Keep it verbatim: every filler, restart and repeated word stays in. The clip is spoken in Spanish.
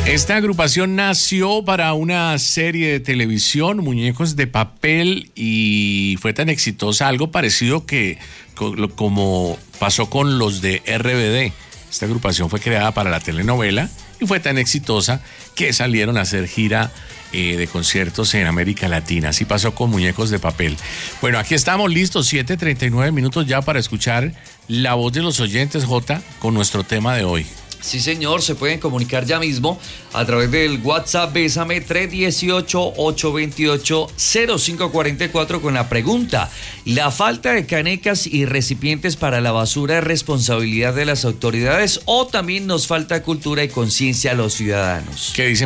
Esta agrupación nació para una serie de televisión, Muñecos de Papel, y fue tan exitosa, algo parecido que como pasó con los de R B D. Esta agrupación fue creada para la telenovela y fue tan exitosa que salieron a hacer gira eh, de conciertos en América Latina. Así pasó con Muñecos de Papel. Bueno, aquí estamos listos, siete treinta y nueve minutos ya para escuchar la voz de los oyentes, Jota, con nuestro tema de hoy. Sí, señor, se pueden comunicar ya mismo a través del WhatsApp Bésame tres uno ocho, ocho dos ocho, cero cinco cuatro cuatro con la pregunta: ¿la falta de canecas y recipientes para la basura es responsabilidad de las autoridades o también nos falta cultura y conciencia a los ciudadanos? ¿Qué dicen